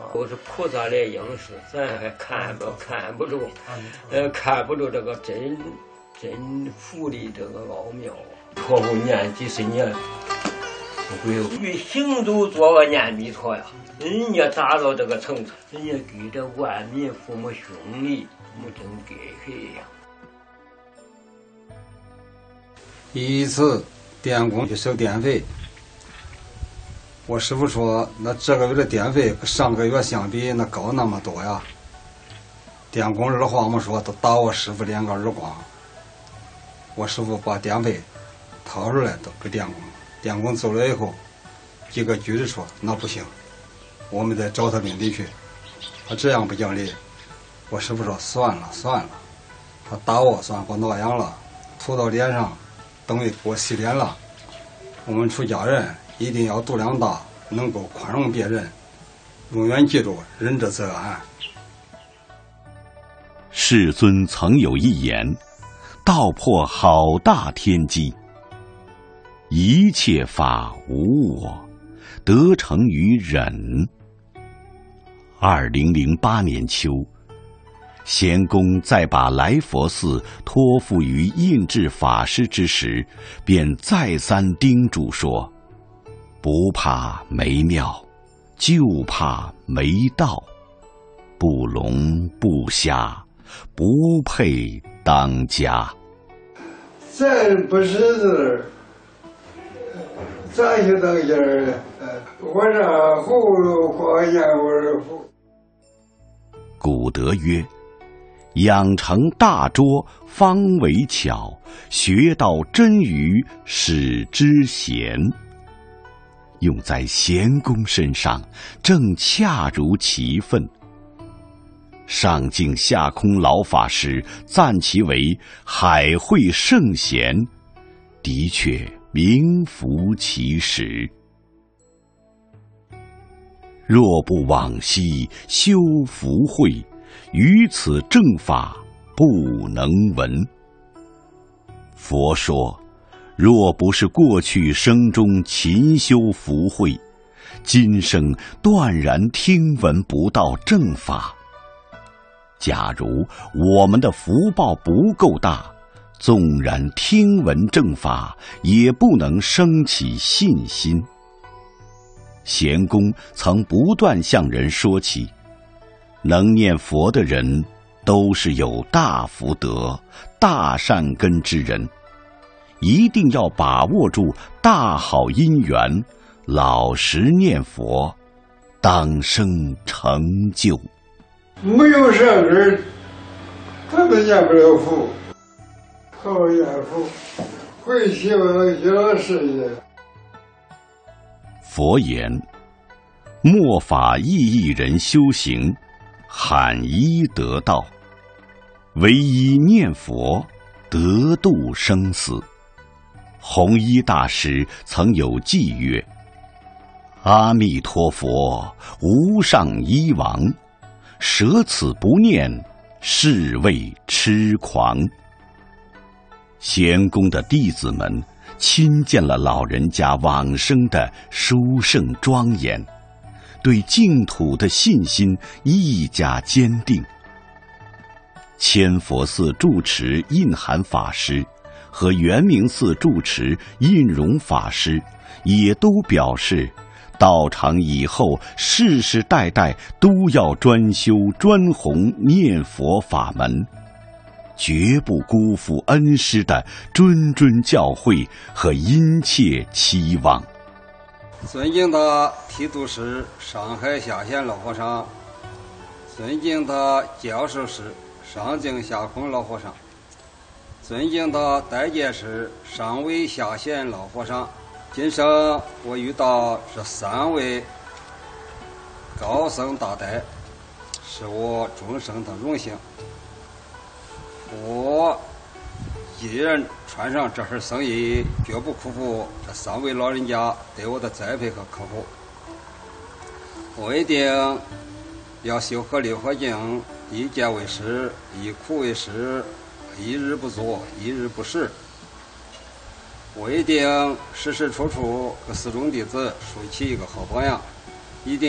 都是菩萨来应时，咱还看不住这个真福的这个奥妙啊！托付念几十年，不会与行走做个念弥陀呀。人家达到这个层次，人家给这万民父母兄弟，我们真给谁呀？ 一次电工去收电费，我师傅说，那这个月的电费跟上个月相比，那高那么多呀。电工二话没说，都打我师傅2个耳光。我师傅把电费掏出来都给电工，电工走了以后，几个局子说那不行，我们得找他领地去。他这样不讲理，我师傅说算了，他打我算给我挠痒了，涂到脸上，等于给我洗脸了。我们出家人一定要度量大，能够宽容别人，永远记住仁者则安。 世尊曾有一言，道破好大天机，一切法无我，得成于忍。2008年秋，贤公在把来佛寺托付于印智法师之时，便再三叮嘱说：不怕没庙，就怕没道，不聋不瞎，不配当家。 咱不识字，咋就当家了？我这葫芦花烟味福。 古德曰：养成大拙，方为巧；学到真语，使之贤。用在贤公身上，正恰如其分。上净下空老法师赞其为海会圣贤，的确名副其实。若不往昔修福慧，于此正法不能闻。佛说，若不是过去生中勤修福慧，今生断然听闻不到正法。假如我们的福报不够大，纵然听闻正法，也不能升起信心。贤公曾不断向人说起，能念佛的人都是有大福德、大善根之人，一定要把握住大好因缘，老实念佛，当生成就。 没有善根，他都念不了佛。好念佛，会希望小事业。 佛言：末法意义人修行，罕一得道。唯一念佛，得度生死。弘一大师曾有偈曰：阿弥陀佛，无上一王，舍此不念，是谓痴狂。贤公的弟子们亲见了老人家往生的殊胜庄严，对净土的信心愈加坚定。千佛寺住持印涵法师和圆明寺住持印容法师也都表示，道场以后世世代代都要专修专弘念佛法门，绝不辜负恩师的谆谆教诲和殷切期望。 尊敬的提督师上海下县老和尚，尊敬的教授师上净下空老和尚，尊敬的代戒师上位下县老和尚，今生我遇到这3位高僧大德，是我终生的荣幸。我一人穿上这份僧衣，绝不辜负这3位老人家对我的栽培和呵护。我一定要修合六合敬，一戒为师，一苦为师，一日不作，一日不食。我一定时时处处给4众弟子树起一个好榜样，一定